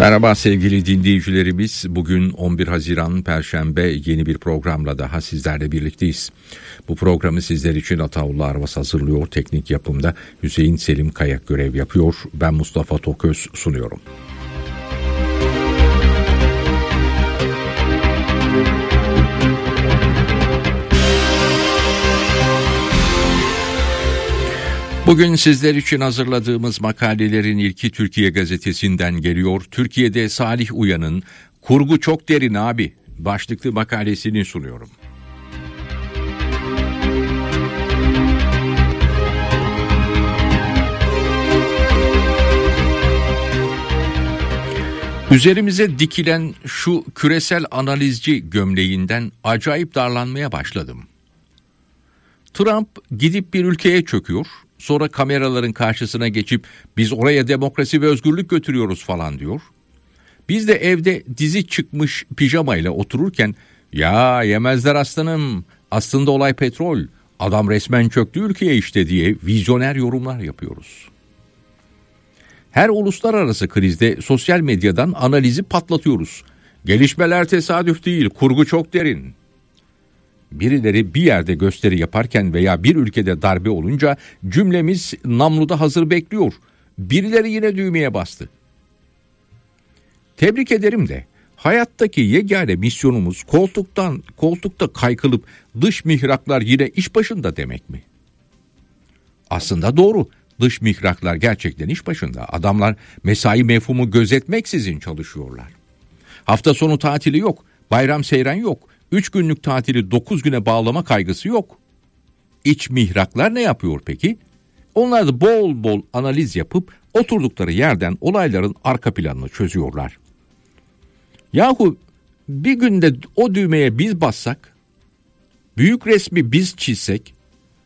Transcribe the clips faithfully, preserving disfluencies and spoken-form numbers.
Merhaba sevgili dinleyicilerimiz. Bugün on bir Haziran Perşembe, yeni bir programla daha sizlerle birlikteyiz. Bu programı sizler için Ataullah Arvas hazırlıyor. Teknik yapımda Hüseyin Selim Kayak görev yapıyor. Ben Mustafa Toköz sunuyorum. Bugün sizler için hazırladığımız makalelerin ilki Türkiye Gazetesi'nden geliyor. Türkiye'de Salih Uyan'ın "Kurgu çok derin abi" başlıklı makalesini sunuyorum. Üzerimize dikilen şu küresel analizci gömleğinden acayip darlanmaya başladım. Trump gidip bir ülkeye çöküyor, sonra kameraların karşısına geçip biz oraya demokrasi ve özgürlük götürüyoruz falan diyor. Biz de evde dizi çıkmış pijamayla otururken ya yemezler aslanım, aslında olay petrol, adam resmen çöktü ülkeye işte diye vizyoner yorumlar yapıyoruz. Her uluslararası krizde sosyal medyadan analizi patlatıyoruz. Gelişmeler tesadüf değil, kurgu çok derin. Birileri bir yerde gösteri yaparken veya bir ülkede darbe olunca cümlemiz namluda hazır bekliyor. Birileri yine düğmeye bastı. Tebrik ederim de hayattaki yegane misyonumuz koltuktan koltukta kaykılıp dış mihraklar yine iş başında demek mi? Aslında doğru. Dış mihraklar gerçekten iş başında. Adamlar mesai mefhumu gözetmeksizin çalışıyorlar. Hafta sonu tatili yok, bayram seyran yok. Üç günlük tatili dokuz güne bağlama kaygısı yok. İç mihraklar ne yapıyor peki? Onlar da bol bol analiz yapıp oturdukları yerden olayların arka planını çözüyorlar. Yahu bir günde o düğmeye biz bassak, büyük resmi biz çizsek,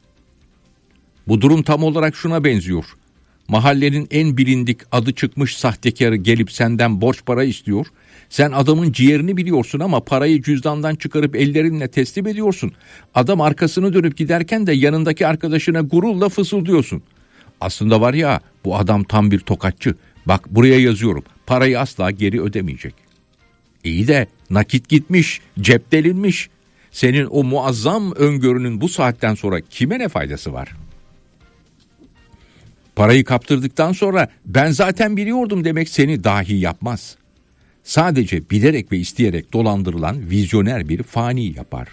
bu durum tam olarak şuna benziyor. Mahallenin en bilindik adı çıkmış sahtekarı gelip senden borç para istiyor. Sen adamın ciğerini biliyorsun ama parayı cüzdandan çıkarıp ellerinle teslim ediyorsun. Adam arkasını dönüp giderken de yanındaki arkadaşına gururla fısıldıyorsun. Aslında var ya, bu adam tam bir tokatçı. Bak buraya yazıyorum, parayı asla geri ödemeyecek. İyi de nakit gitmiş, cep delinmiş. Senin o muazzam öngörünün bu saatten sonra kime ne faydası var? Parayı kaptırdıktan sonra ben zaten biliyordum demek seni dahi yapmaz. Sadece bilerek ve isteyerek dolandırılan vizyoner bir fani yapar.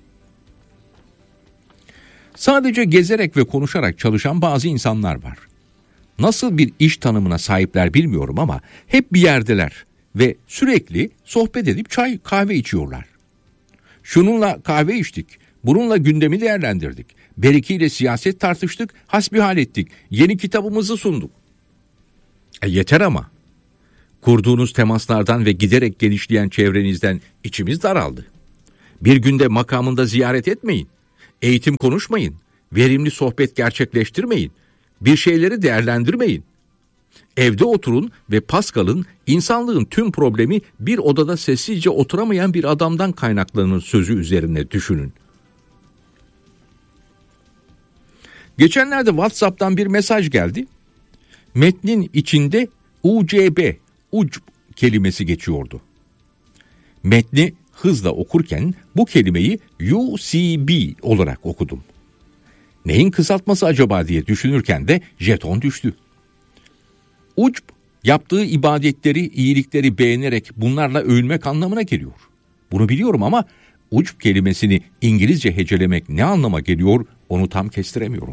Sadece gezerek ve konuşarak çalışan bazı insanlar var. Nasıl bir iş tanımına sahipler bilmiyorum ama hep bir yerdeler ve sürekli sohbet edip çay kahve içiyorlar. Şununla kahve içtik, bununla gündemi değerlendirdik, berikiyle siyaset tartıştık, hasbihal ettik, yeni kitabımızı sunduk. E yeter ama. Kurduğunuz temaslardan ve giderek genişleyen çevrenizden içimiz daraldı. Bir günde makamında ziyaret etmeyin, eğitim konuşmayın, verimli sohbet gerçekleştirmeyin, bir şeyleri değerlendirmeyin. Evde oturun ve Pascal'ın insanlığın tüm problemi bir odada sessizce oturamayan bir adamdan kaynaklanır sözü üzerine düşünün. Geçenlerde WhatsApp'tan bir mesaj geldi. Metnin içinde U C B, ucb kelimesi geçiyordu. Metni hızla okurken bu kelimeyi U C B olarak okudum. Neyin kısaltması acaba diye düşünürken de jeton düştü. Ucb, yaptığı ibadetleri, iyilikleri beğenerek bunlarla övünmek anlamına geliyor. Bunu biliyorum ama ucb kelimesini İngilizce hecelemek ne anlama geliyor onu tam kestiremiyorum.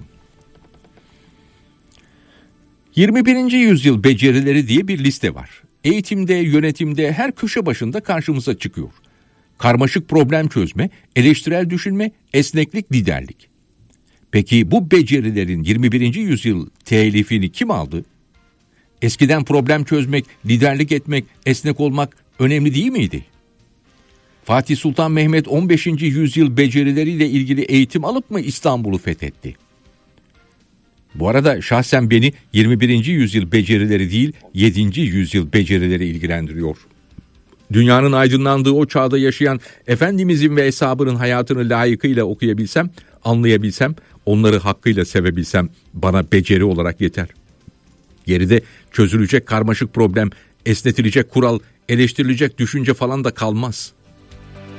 yirmi birinci yüzyıl becerileri diye bir liste var. Eğitimde, yönetimde, her köşe başında karşımıza çıkıyor. Karmaşık problem çözme, eleştirel düşünme, esneklik, liderlik. Peki bu becerilerin yirmi birinci yüzyıl telifini kim aldı? Eskiden problem çözmek, liderlik etmek, esnek olmak önemli değil miydi? Fatih Sultan Mehmet on beşinci yüzyıl becerileriyle ilgili eğitim alıp mı İstanbul'u fethetti? Bu arada şahsen beni yirmi birinci yüzyıl becerileri değil yedinci yüzyıl becerileri ilgilendiriyor. Dünyanın aydınlandığı o çağda yaşayan Efendimizin ve eshabının hayatını layıkıyla okuyabilsem, anlayabilsem, onları hakkıyla sevebilsem bana beceri olarak yeter. Geride çözülecek karmaşık problem Esnetilecek kural, eleştirilecek düşünce falan da kalmaz.